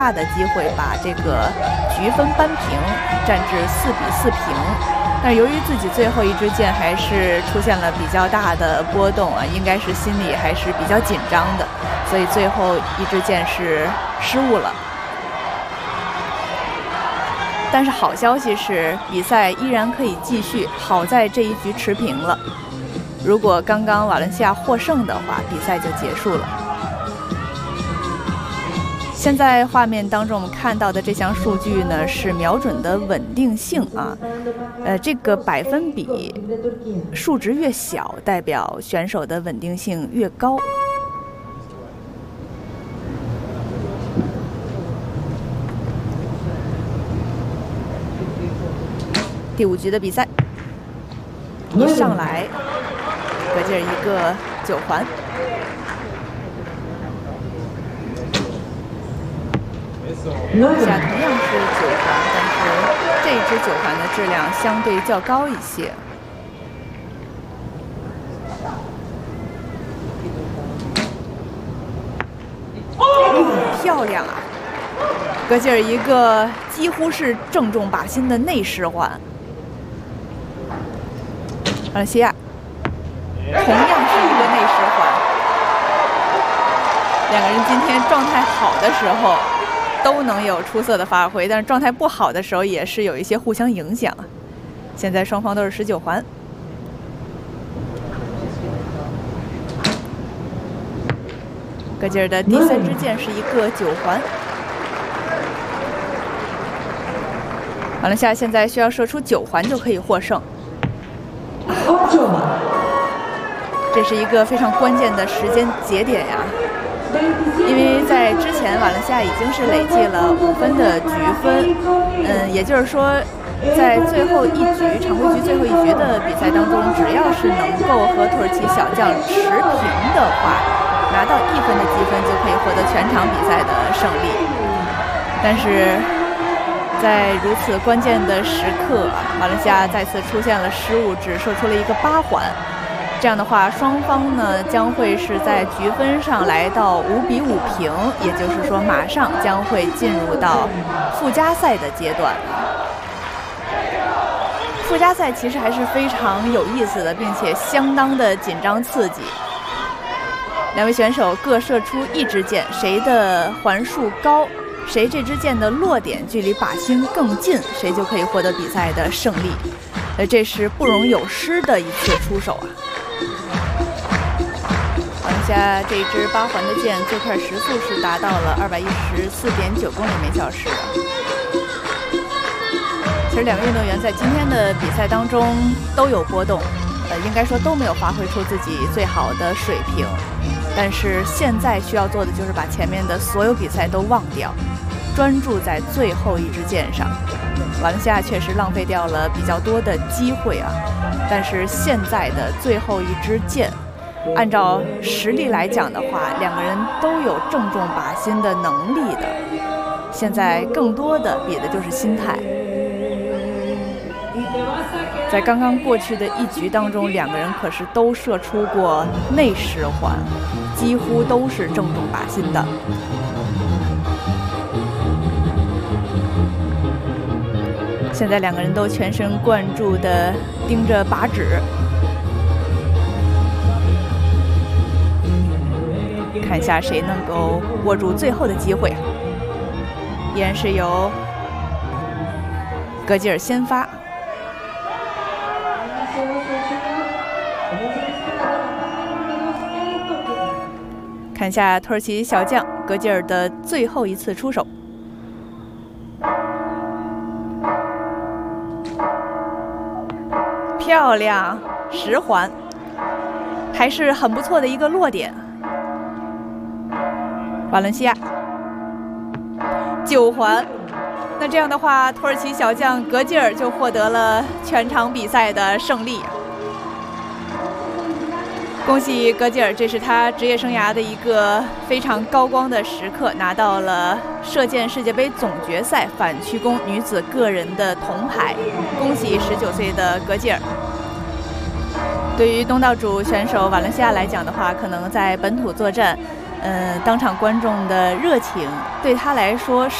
大的机会把这个局分扳平，战至4-4平。但由于自己最后一支箭还是出现了比较大的波动啊，应该是心里还是比较紧张的，所以最后一支箭是失误了。但是好消息是，比赛依然可以继续，好在这一局持平了。如果刚刚瓦伦西亚获胜的话，比赛就结束了。现在画面当中我们看到的这项数据呢，是瞄准的稳定性啊，这个百分比数值越小，代表选手的稳定性越高。第5局的比赛，一上来，格吉尔一个9环。下同样是9环，但是这支9环的质量相对较高一些。漂亮啊！格吉尔一个几乎是正中靶心的内十环。瓦伦西亚同样是一个内十环。两个人今天状态好的时候都能有出色的发挥，但是状态不好的时候也是有一些互相影响。现在双方都是19环。格吉尔的第3支箭是一个9环。瓦伦西亚现在需要射出9环就可以获胜。这是一个非常关键的时间节点呀。因为在之前，瓦伦西亚已经是累计了5分的局分，也就是说，在最后一局常规局最后一局的比赛当中，只要是能够和土耳其小将持平的话，拿到1分的积分就可以获得全场比赛的胜利。但是在如此关键的时刻，瓦伦西亚再次出现了失误，只射出了一个8环。这样的话，双方呢将会是在局分上来到5-5平，也就是说，马上将会进入到附加赛的阶段。附加赛其实还是非常有意思的，并且相当的紧张刺激。两位选手各射出1支箭，谁的环数高，谁这支箭的落点距离靶心更近，谁就可以获得比赛的胜利。这是不容有失的一次出手啊！下这一支8环的箭，最快时速是达到了214.9公里每小时。其实两位运动员在今天的比赛当中都有波动，应该说都没有发挥出自己最好的水平。但是现在需要做的就是把前面的所有比赛都忘掉，专注在最后一支箭上。瓦伦西亚确实浪费掉了比较多的机会啊，但是现在的最后一支箭，按照实力来讲的话，两个人都有正中靶心的能力的。现在更多的比的就是心态。在刚刚过去的一局当中，两个人可是都射出过内10环，几乎都是正中靶心的。现在两个人都全神贯注地盯着靶纸。看一下谁能够握住最后的机会。依然是由格吉尔先发。看一下土耳其小将格吉尔的最后一次出手。漂亮，10环，还是很不错的一个落点。瓦伦西亚9环，那这样的话，土耳其小将格吉尔就获得了全场比赛的胜利。恭喜格吉尔，这是他职业生涯的一个非常高光的时刻，拿到了射箭世界杯总决赛反曲弓女子个人的铜牌。恭喜19岁的格吉尔。对于东道主选手瓦伦西亚来讲的话，可能在本土作战， 当场观众的热情对他来说